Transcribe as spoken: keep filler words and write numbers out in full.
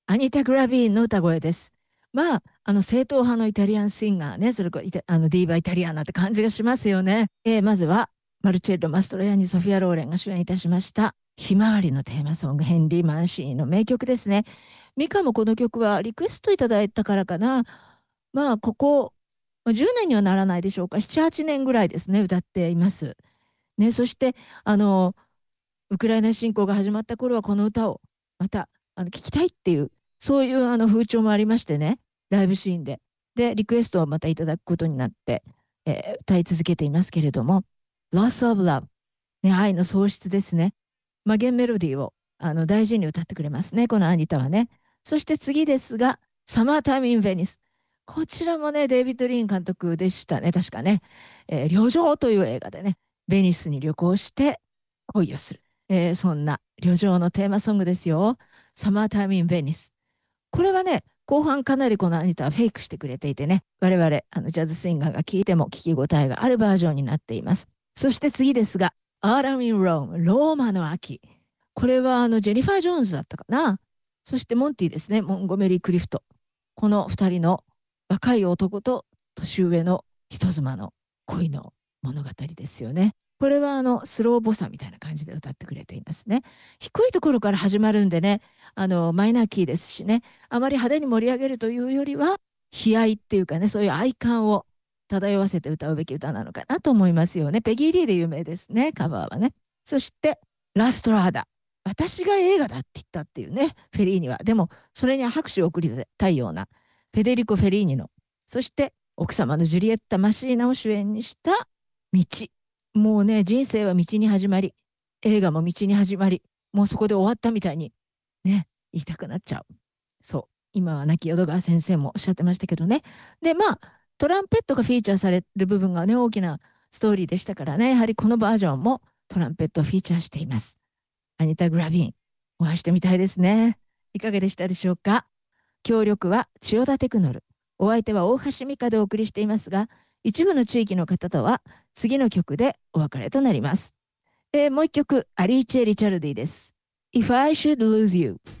アニタ・グラビーンの歌声です。まあ、あの正統派のイタリアンシンガーね、それこそあのディーバイタリアーナって感じがしますよね。えーまずは、マルチェッロ・マストロヤニ・ソフィア・ローレンが主演いたしました、ひまわりのテーマソング、ヘンリー・マンシーの名曲ですね。ミカもこの曲はリクエストいただいたからかな。まあ、ここ、じゅうねんにはならないでしょうか。なな、はちねんぐらいですね、歌っています。ね、そして、あの、ウクライナ侵攻が始まった頃はこの歌をまたあの聞きたいっていう、そういうあの風潮もありましてね、ライブシーンで。で、リクエストをまたいただくことになって、えー歌い続けていますけれども、Loss of Love、ね、愛の喪失ですね。まあ、原メロディーをあの大事に歌ってくれますね、このアニタはね。そして次ですが、Summertime in Venice。こちらもね、デイビッド・リーン監督でしたね、確かね。えー、旅情という映画でね、ベニスに旅行して恋をする。えーそんな旅情のテーマソングですよ。Summertime in Venice。これはね、後半かなりこのアニタはフェイクしてくれていてね、我々あのジャズシンガーが聴いても聞き応えがあるバージョンになっています。そして次ですが、Autumn in Rome、ローマの秋。これはあのジェニファー・ジョーンズだったかな。そしてモンティですね、モンゴメリー・クリフト。この二人の若い男と年上の人妻の恋の物語ですよね。これはあのスローボサみたいな感じで歌ってくれていますね。低いところから始まるんでね、あのマイナーキーですしね、あまり派手に盛り上げるというよりは、悲哀っていうかね、そういう哀感を漂わせて歌うべき歌なのかなと思いますよね。ペギー・リーで有名ですね、カバーはね。そして、ラストラーダ。私が映画だって言ったっていうね、フェリーニは。でも、それには拍手を送りたいような、フェデリコ・フェリーニの、そして奥様のジュリエッタ・マシーナを主演にした道。もうね、人生は道に始まり、映画も道に始まり、もうそこで終わったみたいにね、言いたくなっちゃう。そう。今は亡き淀川先生もおっしゃってましたけどね。で、まあ、トランペットがフィーチャーされる部分がね、大きなストーリーでしたからね、やはりこのバージョンもトランペットをフィーチャーしています。アニタ・グラビン、お会いしてみたいですね。いかがでしたでしょうか。協力は千代田テクノル。お相手は大橋美香でお送りしていますが、一部の地域の方とは次の曲でお別れとなります。えーもう一曲、アリーチェ・リチャルディです。If I Should Lose You。